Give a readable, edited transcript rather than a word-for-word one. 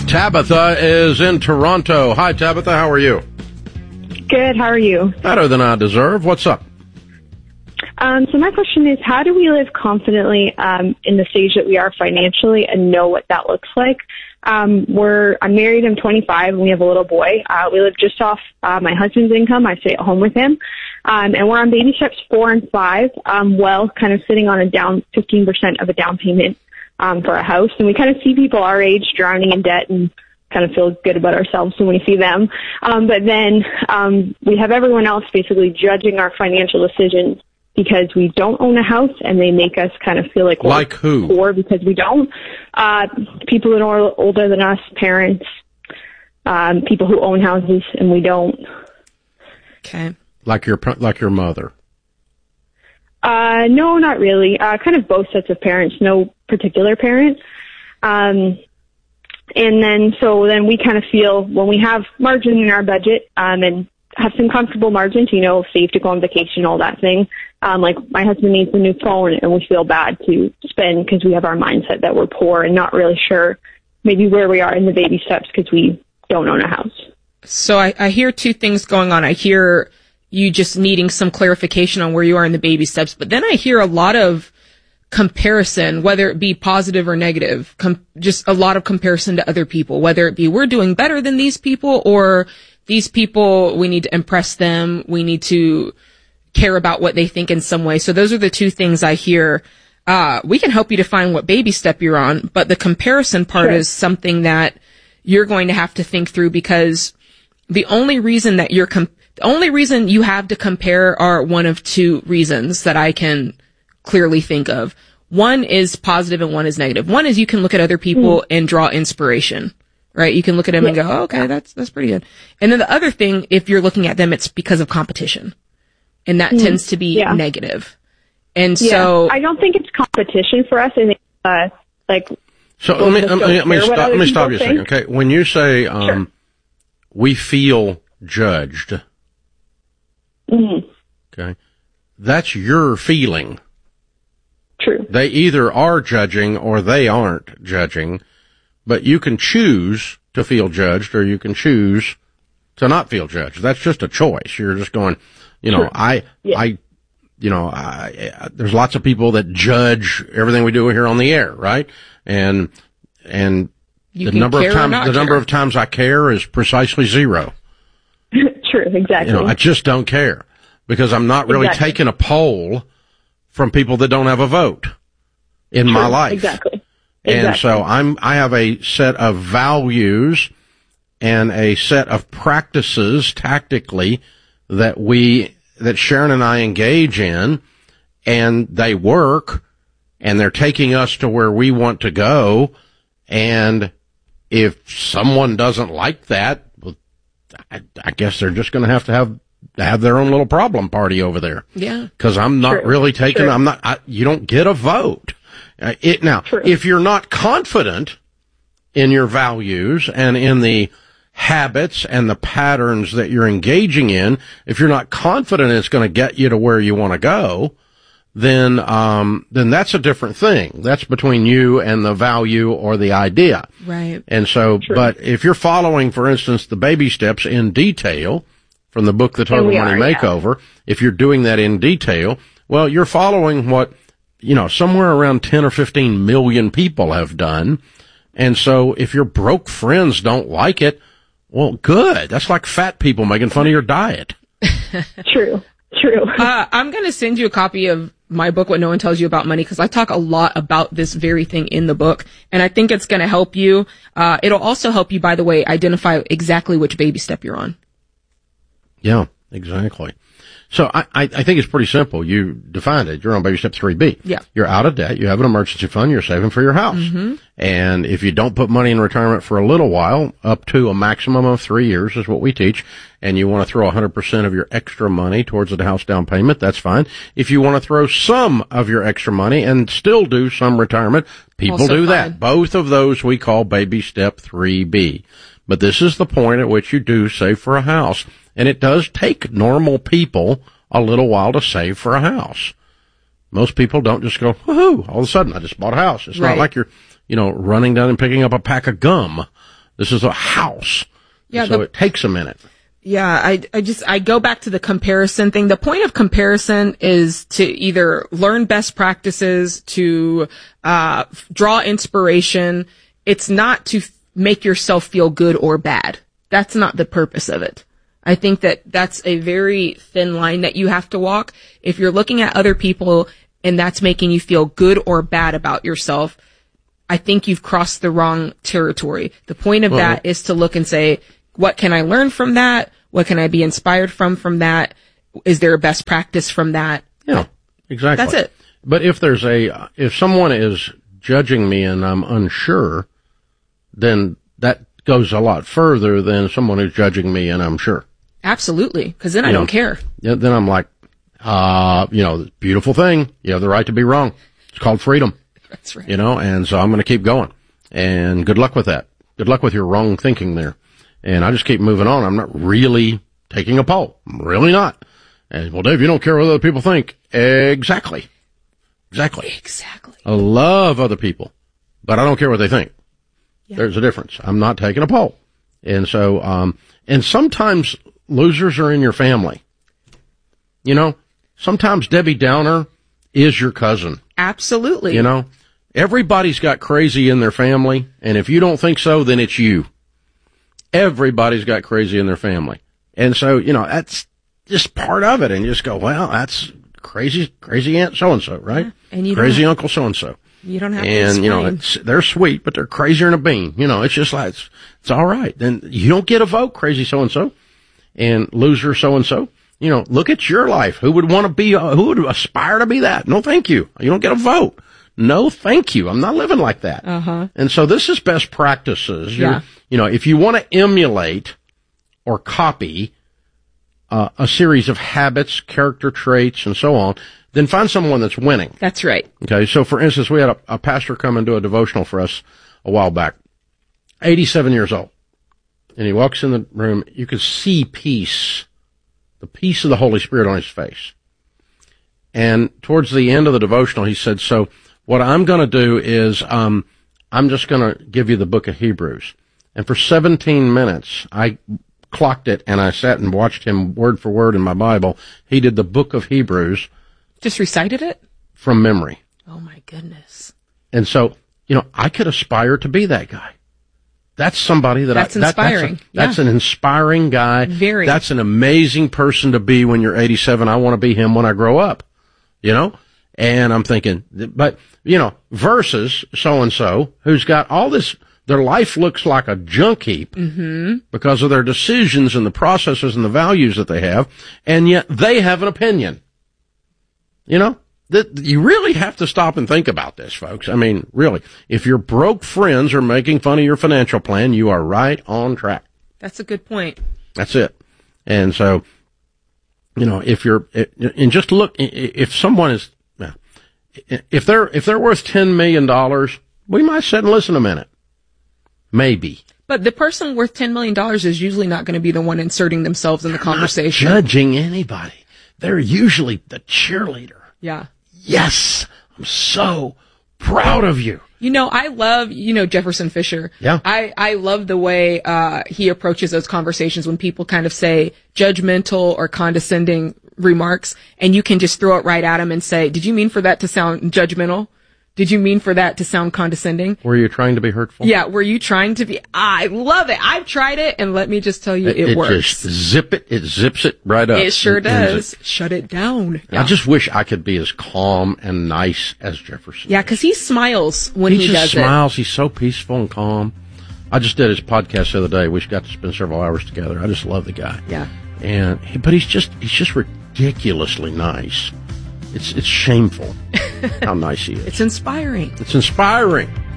Tabitha is in Toronto. Hi, Tabitha. How are you? Good. How are you? Better than I deserve. What's up? So my question is, how do we live confidently in the stage that we are financially and know what that looks like? I'm married. I'm 25, and we have a little boy. We live just off my husband's income. I stay at home with him, and we're on baby steps 4 and 5. Kind of sitting on a down 15% of a down payment for a house, and we kind of see people our age drowning in debt and kind of feel good about ourselves when we see them. But then we have everyone else basically judging our financial decisions because we don't own a house, and they make us kind of feel like we're poor because we don't. People that are older than us, parents, people who own houses and we don't. Okay. Like your mother. No, not really. Kind of both sets of parents, no particular parent. And then we kind of feel when we have margin in our budget, and have some comfortable margin to, save to go on vacation, all that thing. Like my husband needs a new phone, and we feel bad to spend because we have our mindset that we're poor and not really sure maybe where we are in the baby steps because we don't own a house. So I hear two things going on. I hear you just needing some clarification on where you are in the baby steps, but then I hear a lot of comparison, whether it be positive or negative, just a lot of comparison to other people, whether it be we're doing better than these people or these people, we need to impress them. We need to care about what they think in some way. So those are the two things I hear. We can help you define what baby step you're on, but the comparison part is something that you're going to have to think through because the only reason that the only reason you have to compare are one of two reasons that I can clearly think of. One is positive and one is negative. One is you can look at other people and draw inspiration, right? You can look at them and go, oh, okay, that's pretty good. And then the other thing, if you're looking at them, it's because of competition. And that tends to be negative. And so I don't think it's competition for us. I think, so let me stop you a second. Okay. When you say, we feel judged. Okay. That's your feeling. True. They either are judging or they aren't judging, but you can choose to feel judged or you can choose to not feel judged. That's just a choice. You're just going, there's lots of people that judge everything we do here on the air, right? And the number of times I care is precisely 0. True, exactly. I just don't care because I'm not really taking a poll from people that don't have a vote in my life. Exactly. And so I have a set of values and a set of practices tactically that Sharon and I engage in, and they work, and they're taking us to where we want to go. And if someone doesn't like that, well, I guess they're just going to have their own little problem party over there. Yeah. Cause I'm not really taking, you don't get a vote. If you're not confident in your values and in the habits and the patterns that you're engaging in, if you're not confident it's going to get you to where you want to go, then that's a different thing. That's between you and the value or the idea. Right. And so, but if you're following, for instance, the baby steps in detail from the book, The Total Money Makeover, if you're doing that in detail, well, you're following what, somewhere around 10 or 15 million people have done. And so if your broke friends don't like it, well, good. That's like fat people making fun of your diet. True. I'm going to send you a copy of my book, What No One Tells You About Money, because I talk a lot about this very thing in the book, and I think it's going to help you. It'll also help you, by the way, identify exactly which baby step you're on. Yeah, exactly. So I think it's pretty simple. You defined it. You're on baby step 3B. Yeah. You're out of debt. You have an emergency fund. You're saving for your house. Mm-hmm. And if you don't put money in retirement for a little while, up to a maximum of 3 years is what we teach, and you want to throw 100% of your extra money towards the house down payment, that's fine. If you want to throw some of your extra money and still do some retirement, people also do that. Both of those we call baby step 3B. But this is the point at which you do save for a house. And it does take normal people a little while to save for a house. Most people don't just go, woohoo, all of a sudden I just bought a house. It's not like you're, running down and picking up a pack of gum. This is a house. Yeah. So it takes a minute. Yeah, I go back to the comparison thing. The point of comparison is to either learn best practices, to draw inspiration. It's not to make yourself feel good or bad. That's not the purpose of it. I think that that's a very thin line that you have to walk. If you're looking at other people and that's making you feel good or bad about yourself, I think you've crossed the wrong territory. The point of that is to look and say, what can I learn from that? What can I be inspired from that? Is there a best practice from that? Yeah, exactly. That's it. But if someone is judging me and I'm unsure, then that goes a lot further than someone who's judging me and I'm sure. Absolutely. Because then I don't care. Yeah, then I'm like, beautiful thing. You have the right to be wrong. It's called freedom. That's right. And so I'm going to keep going. And good luck with that. Good luck with your wrong thinking there. And I just keep moving on. I'm not really taking a poll. I'm really not. And, well, Dave, you don't care what other people think. Exactly. I love other people, but I don't care what they think. Yeah. There's a difference. I'm not taking a poll. And so, and sometimes losers are in your family. Sometimes Debbie Downer is your cousin. Absolutely. Everybody's got crazy in their family. And if you don't think so, then it's you. Everybody's got crazy in their family. And so, that's just part of it. And you just go, well, that's crazy Aunt so-and-so, right? Yeah. And crazy Uncle so-and-so. You don't have to explain. And, they're sweet, but they're crazier than a bean. It's just like, it's all right. Then you don't get a vote, crazy so-and-so and loser so-and-so. Look at your life. Who would want to be, who would aspire to be that? No, thank you. You don't get a vote. No, thank you. I'm not living like that. And so this is best practices. Yeah. If you want to emulate or copy a series of habits, character traits, and so on, then find someone that's winning. That's right. Okay. So for instance, we had a pastor come and do a devotional for us a while back, 87 years old. And he walks in the room. You could see peace, the peace of the Holy Spirit on his face. And towards the end of the devotional, he said, so what I'm going to do is, I'm just going to give you the book of Hebrews. And for 17 minutes, I clocked it and I sat and watched him word for word in my Bible. He did the book of Hebrews. Just recited it? From memory. Oh my goodness. And so, I could aspire to be that guy. That's somebody that's inspiring. That's an inspiring guy. Very. That's an amazing person to be when you're 87. I want to be him when I grow up, And I'm thinking, but, versus so-and-so who's got all this, their life looks like a junk heap because of their decisions and the processes and the values that they have, and yet they have an opinion. You really have to stop and think about this, folks. I mean, really, if your broke friends are making fun of your financial plan, you are right on track. That's a good point. That's it. And so, and just look, if someone is, if they're worth $10 million, we might sit and listen a minute. Maybe. But the person worth $10 million is usually not going to be the one inserting themselves in the conversation. Not judging anybody. They're usually the cheerleader. Yeah. Yes. I'm so proud of you. I love, Jefferson Fisher. Yeah. I love the way, he approaches those conversations when people kind of say judgmental or condescending remarks, and you can just throw it right at him and say, did you mean for that to sound judgmental? Did you mean for that to sound condescending? Were you trying to be hurtful? Yeah, were you trying to be? I love it. I've tried it, and let me just tell you, it works. It zips it right up. It sure does. Shut it down. Yeah. I just wish I could be as calm and nice as Jefferson. Yeah, because he smiles when he does it. He just smiles. He's so peaceful and calm. I just did his podcast the other day. We got to spend several hours together. I just love the guy. Yeah. But he's just ridiculously nice. It's shameful how nice he is. It's inspiring. It's inspiring.